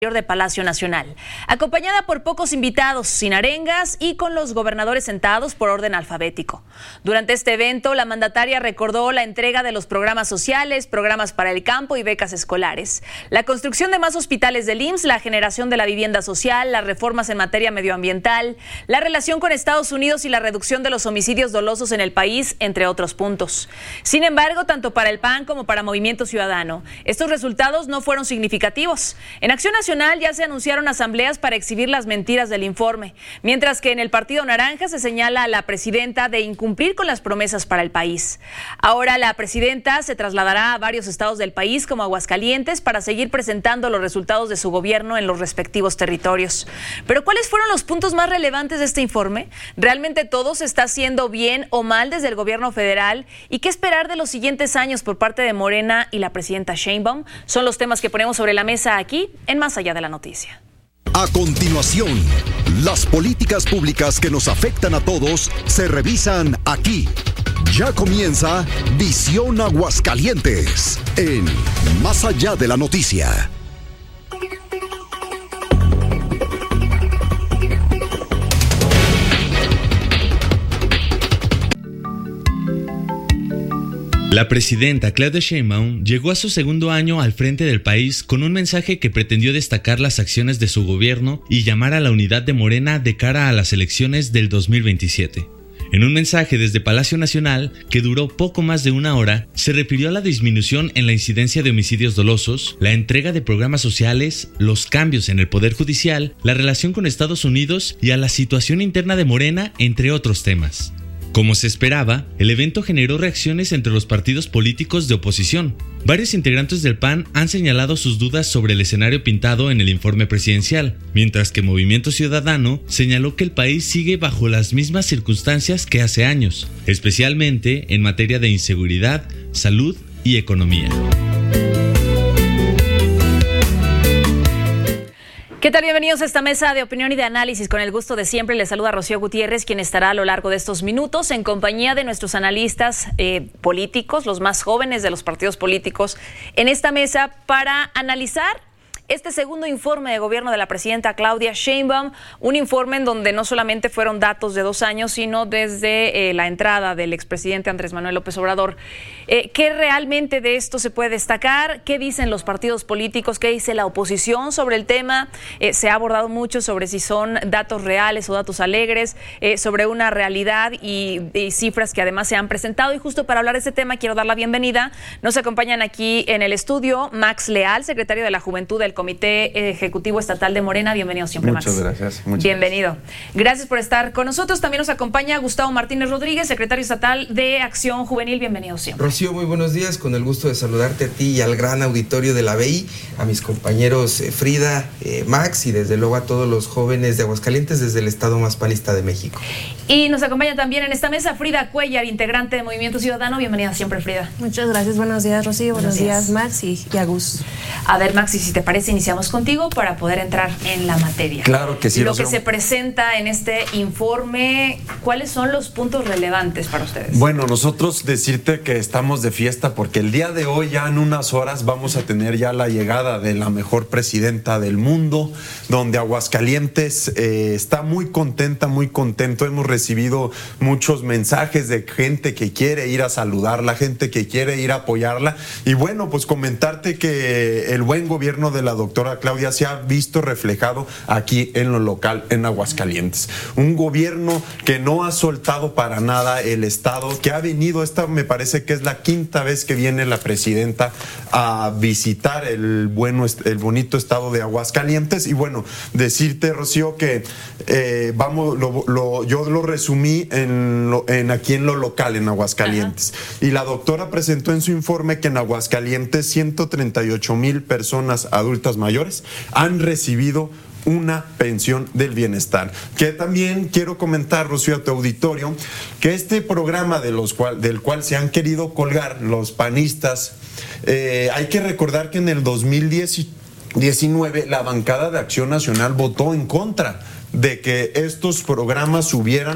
de Palacio Nacional, acompañada por pocos invitados, sin arengas y con los gobernadores sentados por orden alfabético. Durante este evento, la mandataria recordó la entrega de los programas sociales, programas para el campo y becas escolares, la construcción de más hospitales del IMSS, la generación de la vivienda social, las reformas en materia medioambiental, la relación con Estados Unidos y la reducción de los homicidios dolosos en el país, entre otros puntos. Sin embargo, tanto para el PAN como para Movimiento Ciudadano, estos resultados no fueron significativos. En Acción Nacional ya se anunciaron asambleas para exhibir las mentiras del informe, mientras que en el Partido Naranja se señala a la presidenta de incumplir con las promesas para el país. Ahora la presidenta se trasladará a varios estados del país, como Aguascalientes, para seguir presentando los resultados de su gobierno en los respectivos territorios. Pero ¿cuáles fueron los puntos más relevantes de este informe? ¿Realmente todo se está haciendo bien o mal desde el gobierno federal? ¿Y qué esperar de los siguientes años por parte de Morena y la presidenta Sheinbaum? Son los temas que ponemos sobre la mesa aquí en Más Allá de la Noticia. A continuación, las políticas públicas que nos afectan a todos se revisan aquí. Ya comienza Visión Aguascalientes en Más Allá de la Noticia. La presidenta Claudia Sheinbaum llegó a su segundo año al frente del país con un mensaje que pretendió destacar las acciones de su gobierno y llamar a la unidad de Morena de cara a las elecciones del 2027. En un mensaje desde Palacio Nacional, que duró poco más de una hora, se refirió a la disminución en la incidencia de homicidios dolosos, la entrega de programas sociales, los cambios en el Poder Judicial, la relación con Estados Unidos y a la situación interna de Morena, entre otros temas. Como se esperaba, el evento generó reacciones entre los partidos políticos de oposición. Varios integrantes del PAN han señalado sus dudas sobre el escenario pintado en el informe presidencial, mientras que Movimiento Ciudadano señaló que el país sigue bajo las mismas circunstancias que hace años, especialmente en materia de inseguridad, salud y economía. ¿Qué tal? Bienvenidos a esta mesa de opinión y de análisis. Con el gusto de siempre les saluda Rocío Gutiérrez, quien estará a lo largo de estos minutos en compañía de nuestros analistas políticos, los más jóvenes de los partidos políticos, en esta mesa para analizar este segundo informe de gobierno de la presidenta Claudia Sheinbaum, un informe en donde no solamente fueron datos de 2 años, sino desde la entrada del expresidente Andrés Manuel López Obrador. ¿Qué realmente de esto se puede destacar? ¿Qué dicen los partidos políticos? ¿Qué dice la oposición sobre el tema? Se ha abordado mucho sobre si son datos reales o datos alegres, sobre una realidad y cifras que además se han presentado. Y justo para hablar de este tema quiero dar la bienvenida. Nos acompañan aquí en el estudio Max Leal, secretario de la Juventud del Comité Ejecutivo Estatal de Morena. Bienvenido siempre, Max. Muchas gracias. Bienvenido. Gracias por estar con nosotros. También nos acompaña Gustavo Martínez Rodríguez, secretario estatal de Acción Juvenil. Bienvenido siempre. Rocío, muy buenos días. Con el gusto de saludarte a ti y al gran auditorio de la BI, a mis compañeros Frida, Max y desde luego a todos los jóvenes de Aguascalientes desde el estado más panista de México. Y nos acompaña también en esta mesa Frida Cuellar, integrante de Movimiento Ciudadano. Bienvenida siempre, Frida. Muchas gracias. Buenos días, Rocío. Buenos días, Max y Agus. A ver, Max, y si te parece, iniciamos contigo para poder entrar en la materia. Claro que sí. Lo que se presenta en este informe, ¿cuáles son los puntos relevantes para ustedes? Bueno, nosotros decirte que estamos de fiesta porque el día de hoy, ya en unas horas, vamos a tener ya la llegada de la mejor presidenta del mundo, donde Aguascalientes está muy contenta, muy contento. Hemos recibido muchos mensajes de gente que quiere ir a saludarla, gente que quiere ir a apoyarla. Y bueno, pues comentarte que el buen gobierno de la doctora Claudia se ha visto reflejado aquí en lo local, en Aguascalientes. Un gobierno que no ha soltado para nada el estado, que ha venido, esta me parece que es la 5ª vez que viene la presidenta a visitar el bonito estado de Aguascalientes. Y bueno, decirte, Rocío, que yo lo resumí aquí en lo local, en Aguascalientes. Ajá. Y la doctora presentó en su informe que en Aguascalientes 138,000 personas adultas mayores han recibido una pensión del bienestar. Que también quiero comentar, Rocío, a tu auditorio, que este programa del cual se han querido colgar los panistas, hay que recordar que en el 2019 la bancada de Acción Nacional votó en contra de que estos programas subieran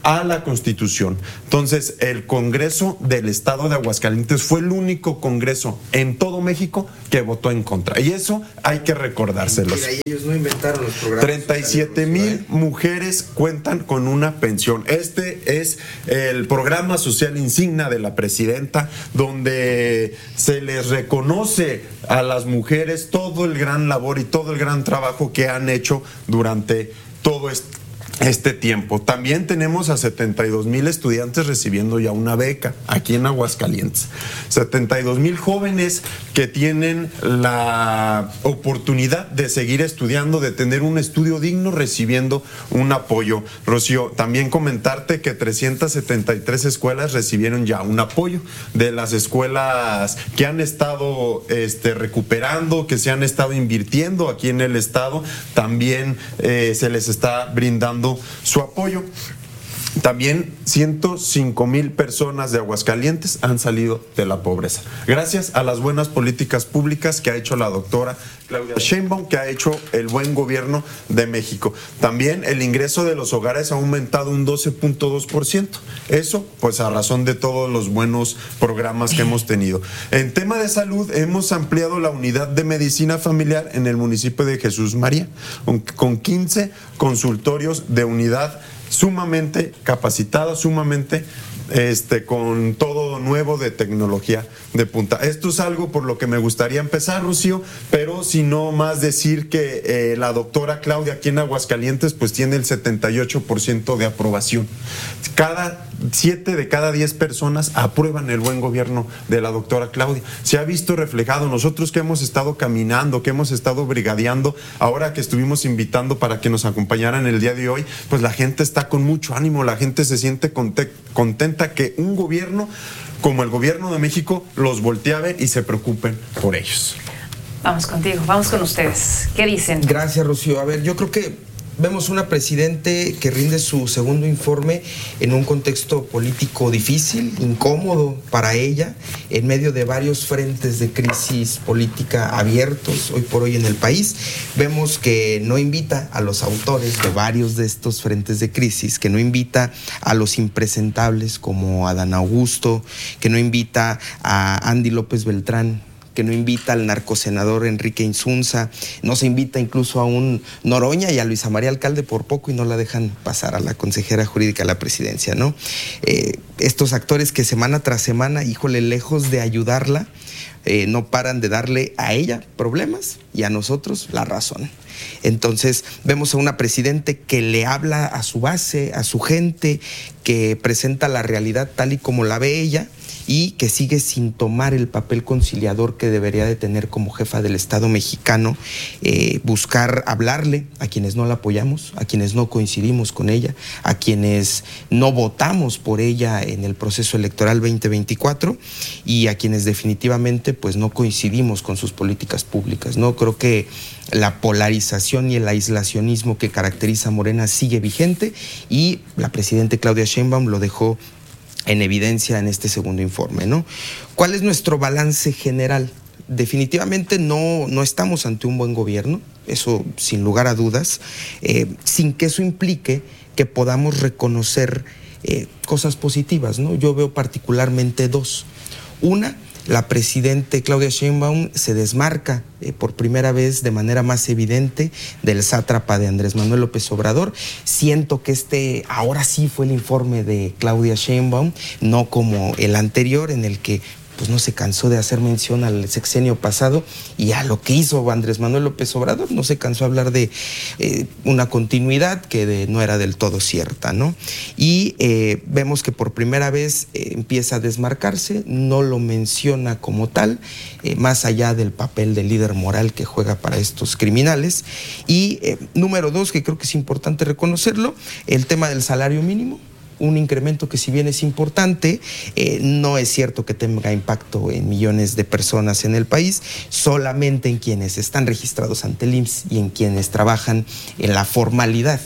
a la Constitución. Entonces, el Congreso del Estado de Aguascalientes fue el único Congreso en todo México que votó en contra. Y eso hay que recordárselos. Mira, ellos no inventaron los programas. 37,000 mujeres cuentan con una pensión. Este es el programa social insignia de la presidenta, donde se les reconoce a las mujeres todo el gran labor y todo el gran trabajo que han hecho durante todo este tiempo. También tenemos a 72,000 estudiantes recibiendo ya una beca aquí en Aguascalientes. 72,000 jóvenes que tienen la oportunidad de seguir estudiando, de tener un estudio digno, recibiendo un apoyo. Rocío, también comentarte que 373 escuelas recibieron ya un apoyo de las escuelas que han estado recuperando, que se han estado invirtiendo aquí en el estado. También se les está brindando su apoyo. También 105,000 personas de Aguascalientes han salido de la pobreza, gracias a las buenas políticas públicas que ha hecho la doctora Claudia Sheinbaum, que ha hecho el buen gobierno de México. También el ingreso de los hogares ha aumentado un 12.2%. Eso, pues a razón de todos los buenos programas que hemos tenido. En tema de salud, hemos ampliado la unidad de medicina familiar en el municipio de Jesús María, con 15 consultorios de unidad sumamente capacitados, sumamente con todo nuevo de tecnología de punta. Esto es algo por lo que me gustaría empezar, Rocío, pero si no más decir que la doctora Claudia aquí en Aguascalientes pues tiene el 78% de aprobación. 7 de cada 10 personas aprueban el buen gobierno de la doctora Claudia. Se ha visto reflejado. Nosotros que hemos estado caminando, que hemos estado brigadeando, ahora que estuvimos invitando para que nos acompañaran el día de hoy, pues la gente está con mucho ánimo, la gente se siente contenta que un gobierno como el gobierno de México los voltee a ver y se preocupen por ellos. Vamos contigo, vamos con ustedes. ¿Qué dicen? Gracias, Rocío. A ver, yo creo que vemos una presidente que rinde su segundo informe en un contexto político difícil, incómodo para ella, en medio de varios frentes de crisis política abiertos hoy por hoy en el país. Vemos que no invita a los autores de varios de estos frentes de crisis, que no invita a los impresentables como Adán Augusto, que no invita a Andy López Beltrán, que no invita al narcosenador Enrique Insunza, no se invita incluso a un Noroña y a Luisa María Alcalde por poco y no la dejan pasar a la consejera jurídica de la presidencia, ¿no? Estos actores que semana tras semana, híjole, lejos de ayudarla, no paran de darle a ella problemas y a nosotros la razón. Entonces vemos a una presidente que le habla a su base, a su gente, que presenta la realidad tal y como la ve ella, y que sigue sin tomar el papel conciliador que debería de tener como jefa del Estado mexicano, buscar hablarle a quienes no la apoyamos, a quienes no coincidimos con ella, a quienes no votamos por ella en el proceso electoral 2024 y a quienes definitivamente pues no coincidimos con sus políticas públicas, ¿no? Creo que la polarización y el aislacionismo que caracteriza a Morena sigue vigente y la presidenta Claudia Sheinbaum lo dejó en evidencia en este segundo informe, ¿no? ¿Cuál es nuestro balance general? Definitivamente no estamos ante un buen gobierno, eso sin lugar a dudas, sin que eso implique que podamos reconocer cosas positivas, ¿no? Yo veo particularmente dos. Una, la presidenta Claudia Sheinbaum se desmarca por primera vez de manera más evidente del sátrapa de Andrés Manuel López Obrador. Siento que ahora sí fue el informe de Claudia Sheinbaum, no como el anterior en el que pues no se cansó de hacer mención al sexenio pasado y a lo que hizo Andrés Manuel López Obrador, no se cansó de hablar de una continuidad que no era del todo cierta, ¿no? Y vemos que por primera vez empieza a desmarcarse, no lo menciona como tal, más allá del papel de líder moral que juega para estos criminales. Y número dos, que creo que es importante reconocerlo, el tema del salario mínimo. Un incremento que si bien es importante, no es cierto que tenga impacto en millones de personas en el país, solamente en quienes están registrados ante el IMSS y en quienes trabajan en la formalidad.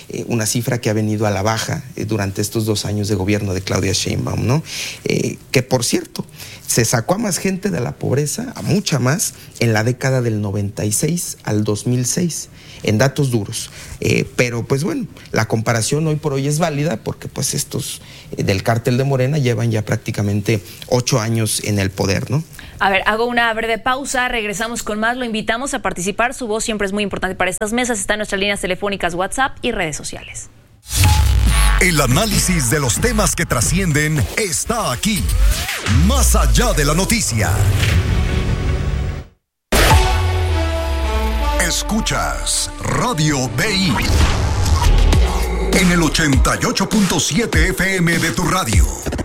una cifra que ha venido a la baja durante estos 2 años de gobierno de Claudia Sheinbaum, ¿no? Que por cierto, se sacó a más gente de la pobreza, a mucha más, en la década del 96 al 2006, en datos duros. Pero pues bueno, la comparación hoy por hoy es válida porque pues estos del cártel de Morena llevan ya prácticamente 8 años en el poder, ¿no? A ver, hago una breve pausa, regresamos con más, lo invitamos a participar, su voz siempre es muy importante para estas mesas, está en nuestras líneas telefónicas, WhatsApp y redes sociales. El análisis de los temas que trascienden está aquí, más allá de la noticia. Escuchas Radio BI en el 88.7 FM de tu radio.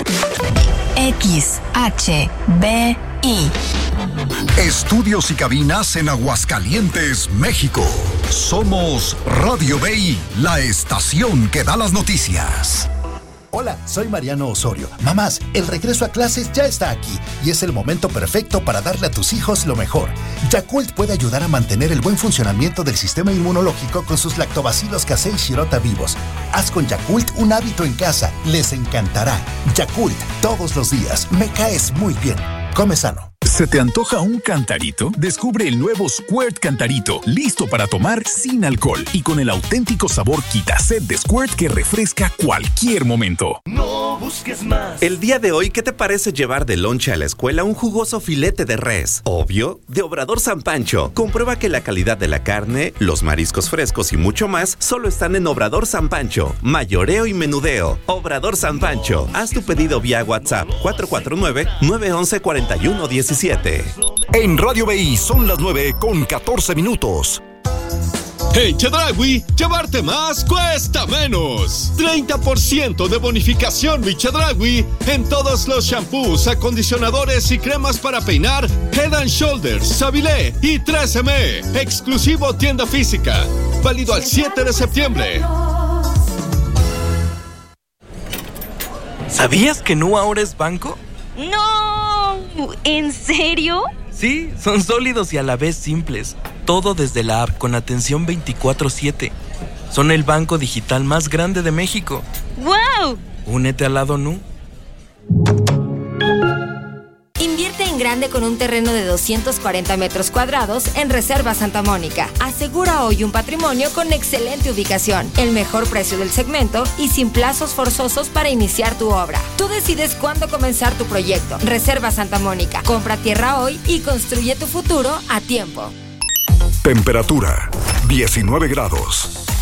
XHBI. Estudios y cabinas en Aguascalientes, México. Somos Radio BI, la estación que da las noticias. Hola, soy Mariano Osorio. Mamás, el regreso a clases ya está aquí y es el momento perfecto para darle a tus hijos lo mejor. Yakult puede ayudar a mantener el buen funcionamiento del sistema inmunológico con sus lactobacilos casei shirota vivos. Haz con Yakult un hábito en casa, les encantará. Yakult, todos los días, me caes muy bien. Come sano. ¿Se te antoja un cantarito? Descubre el nuevo Squirt Cantarito, listo para tomar sin alcohol y con el auténtico sabor Quita-Sed de Squirt que refresca cualquier momento. No busques más. El día de hoy, ¿qué te parece llevar de lonche a la escuela un jugoso filete de res? Obvio, de Obrador San Pancho. Comprueba que la calidad de la carne, los mariscos frescos y mucho más solo están en Obrador San Pancho. Mayoreo y menudeo. Obrador San Pancho. Haz tu pedido vía WhatsApp 449-911-4117. En Radio BI son las 9:14. En Chedraui, llevarte más cuesta menos. 30% de bonificación mi Chedraui en todos los shampoos, acondicionadores y cremas para peinar Head and Shoulders, Savilé y 3M. Exclusivo tienda física. Válido al 7 de septiembre. ¿Sabías que Nu ahora es banco? ¡No! ¿En serio? Sí, son sólidos y a la vez simples. Todo desde la app con atención 24/7. Son el banco digital más grande de México. ¡Wow! Únete al lado Nu. Invierte en grande con un terreno de 240 metros cuadrados en Reserva Santa Mónica. Asegura hoy un patrimonio con excelente ubicación, el mejor precio del segmento y sin plazos forzosos para iniciar tu obra. Tú decides cuándo comenzar tu proyecto. Reserva Santa Mónica. Compra tierra hoy y construye tu futuro a tiempo. Temperatura 19 grados.